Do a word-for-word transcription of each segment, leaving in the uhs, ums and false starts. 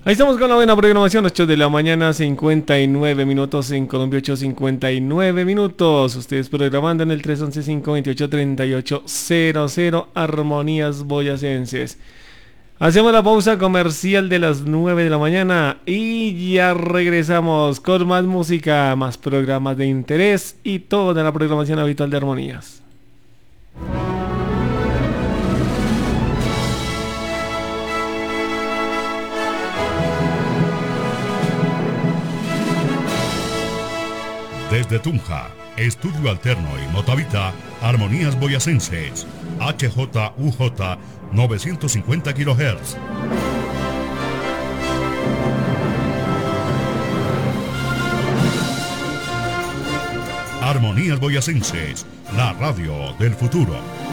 Ahí estamos con la buena programación, ocho de la mañana, cincuenta y nueve minutos en Colombia, ocho cincuenta y nueve minutos. Ustedes programando en el tres once, cinco veintiocho, treinta y ocho cero cero, Armonías Boyacenses. Hacemos la pausa comercial de las nueve de la mañana y ya regresamos con más música, más programas de interés y toda la programación habitual de Armonías. Desde Tunja, Estudio Alterno y Motavita, Armonías Boyacenses, H J U J novecientos cincuenta kilohertz. Armonías Boyacenses, la radio del futuro.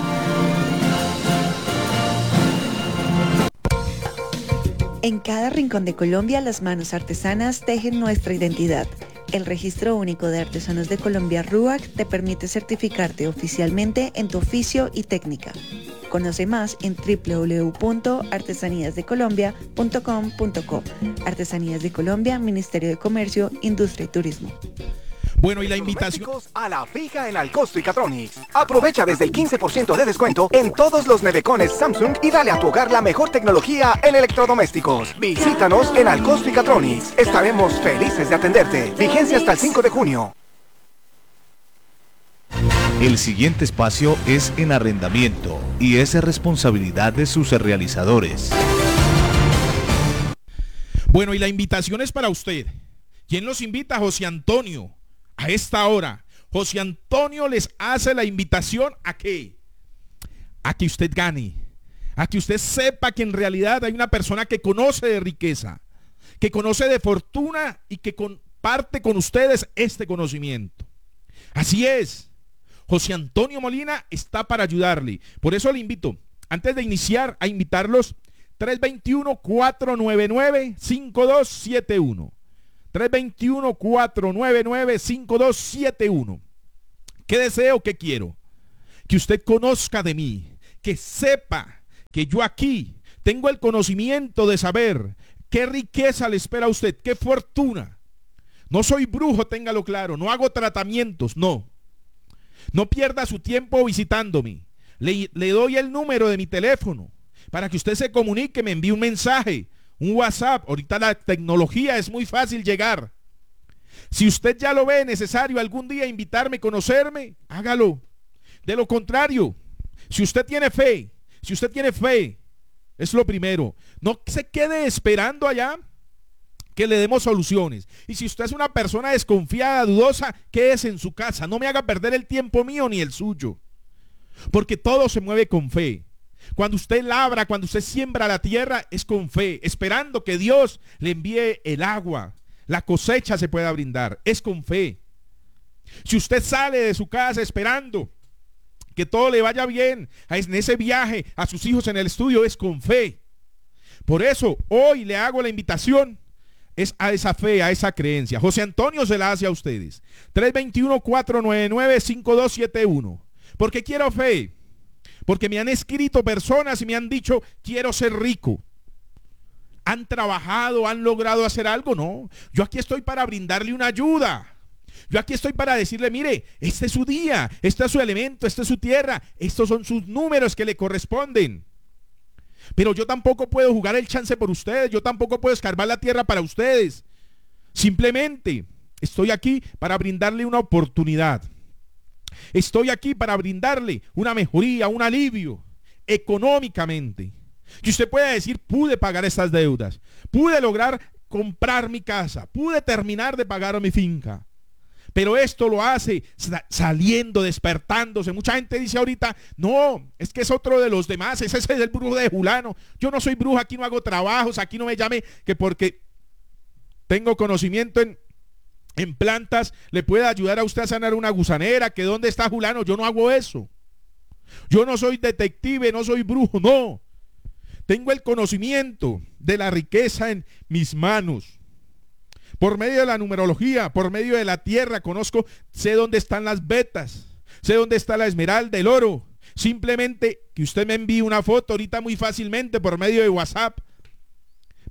En cada rincón de Colombia, las manos artesanas tejen nuestra identidad. El Registro Único de Artesanos de Colombia, RUAC, te permite certificarte oficialmente en tu oficio y técnica. Conoce más en doble u doble u doble u punto artesanías de colombia punto com punto co. Artesanías de Colombia, Ministerio de Comercio, Industria y Turismo. Bueno, y la invitación a la fija en Alcosto y Catronics. Aprovecha desde el quince por ciento de descuento en todos los nevecones Samsung y dale a tu hogar la mejor tecnología en electrodomésticos. Visítanos en Alcosto y Catronics. Estaremos felices de atenderte. Vigencia hasta el cinco de junio. El siguiente espacio es en arrendamiento y es responsabilidad de sus realizadores. Bueno, y la invitación es para usted. ¿Quién los invita? José Antonio. A esta hora, José Antonio les hace la invitación a que, a que usted gane, a que usted sepa que en realidad hay una persona que conoce de riqueza, que conoce de fortuna y que comparte con ustedes este conocimiento. Así es, José Antonio Molina está para ayudarle. Por eso le invito, antes de iniciar, a invitarlos tres dos uno, cuatro nueve nueve, cinco dos siete uno. tres dos uno, cuatro nueve nueve, cinco dos siete uno. ¿Qué deseo? ¿Qué quiero? Que usted conozca de mí, que sepa que yo aquí tengo el conocimiento de saber qué riqueza le espera a usted, qué fortuna. No soy brujo, téngalo claro, no hago tratamientos, no. No pierda su tiempo visitándome. Le, le doy el número de mi teléfono para que usted se comunique, me envíe un mensaje, un WhatsApp. Ahorita la tecnología es muy fácil llegar. Si usted ya lo ve necesario algún día invitarme, conocerme, hágalo. De lo contrario, si usted tiene fe, si usted tiene fe, es lo primero. No se quede esperando allá que le demos soluciones. Y si usted es una persona desconfiada, dudosa, quédese en su casa. No me haga perder el tiempo mío ni el suyo. Porque todo se mueve con fe. Cuando usted labra, cuando usted siembra la tierra, es con fe, esperando que Dios le envíe el agua, la cosecha se pueda brindar, es con fe. Si usted sale de su casa esperando que todo le vaya bien en ese viaje a sus hijos en el estudio, es con fe. Por eso hoy le hago la invitación, es a esa fe, a esa creencia. José Antonio se la hace a ustedes. tres dos uno, cuatro nueve nueve, cinco dos siete uno. Porque quiero fe. Porque me han escrito personas y me han dicho, quiero ser rico. ¿Han trabajado, han logrado hacer algo? No. Yo aquí estoy para brindarle una ayuda. Yo aquí estoy para decirle, mire, este es su día, este es su elemento, esta es su tierra, estos son sus números que le corresponden. Pero yo tampoco puedo jugar el chance por ustedes, yo tampoco puedo escarbar la tierra para ustedes. Simplemente estoy aquí para brindarle una oportunidad. Estoy aquí para brindarle una mejoría, un alivio económicamente. Que usted pueda decir, pude pagar estas deudas, pude lograr comprar mi casa, pude terminar de pagar mi finca. Pero esto lo hace saliendo, despertándose. Mucha gente dice ahorita, no, es que es otro de los demás, ese es el brujo de Julano. Yo no soy brujo, aquí no hago trabajos, aquí no me llame que porque tengo conocimiento en En plantas le puede ayudar a usted a sanar una gusanera, que dónde está Julano. Yo no hago eso. Yo no soy detective, no soy brujo, no. Tengo el conocimiento de la riqueza en mis manos. Por medio de la numerología, por medio de la tierra, conozco, sé dónde están las vetas, sé dónde está la esmeralda, el oro. Simplemente que usted me envíe una foto ahorita muy fácilmente por medio de WhatsApp.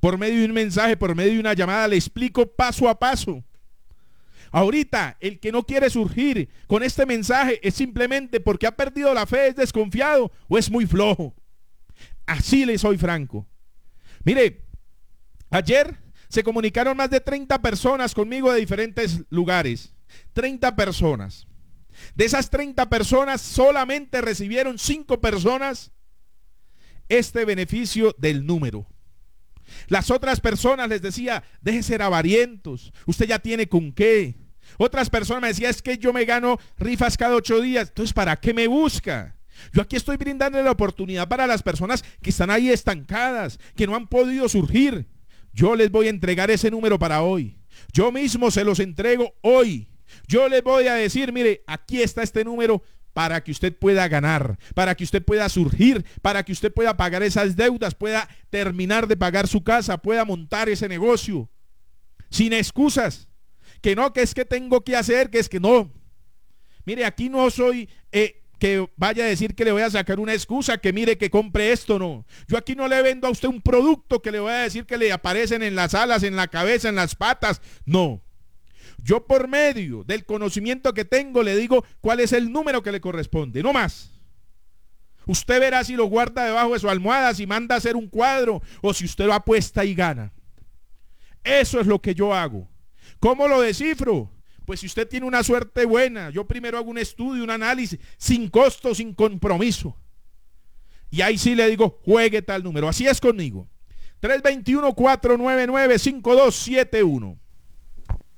por medio de un mensaje, por medio de una llamada, le explico paso a paso. Ahorita, el que no quiere surgir con este mensaje es simplemente porque ha perdido la fe, es desconfiado o es muy flojo. Así le soy franco. Mire, ayer se comunicaron más de treinta personas conmigo de diferentes lugares. treinta personas. De esas treinta personas, solamente recibieron cinco personas este beneficio del número. Las otras personas les decía, deje ser avarientos, usted ya tiene con qué. Otras personas me decían, es que yo me gano rifas cada ocho días, entonces ¿para qué me busca? Yo aquí estoy brindando la oportunidad para las personas que están ahí estancadas, que no han podido surgir. Yo les voy a entregar ese número para hoy. Yo mismo se los entrego hoy. Yo les voy a decir, mire, aquí está este número para que usted pueda ganar, para que usted pueda surgir, para que usted pueda pagar esas deudas, pueda terminar de pagar su casa, pueda montar ese negocio. Sin excusas. Que no, que es que tengo que hacer, que es que no. Mire, aquí no soy eh, que vaya a decir que le voy a sacar una excusa, que mire que compre esto, no. Yo aquí no le vendo a usted un producto que le voy a decir que le aparecen en las alas, en la cabeza, en las patas. No. Yo por medio del conocimiento que tengo le digo cuál es el número que le corresponde, no más. Usted verá si lo guarda debajo de su almohada, si manda a hacer un cuadro o si usted lo apuesta y gana. Eso es lo que yo hago. ¿Cómo lo descifro? Pues si usted tiene una suerte buena, yo primero hago un estudio, un análisis, sin costo, sin compromiso. Y ahí sí le digo, juegue tal número. Así es conmigo. tres dos uno, cuatro nueve nueve, cinco dos siete uno.